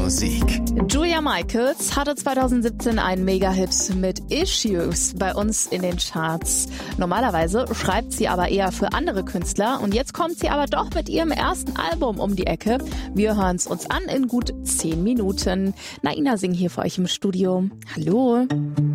Musik. Julia Michaels hatte 2017 einen Mega-Hit mit Issues bei uns in den Charts. Normalerweise schreibt sie aber eher für andere Künstler und jetzt kommt sie aber doch mit ihrem ersten Album um die Ecke. Wir hören es uns an in gut 10 Minuten. Naina Singh hier für euch im Studio. Hallo.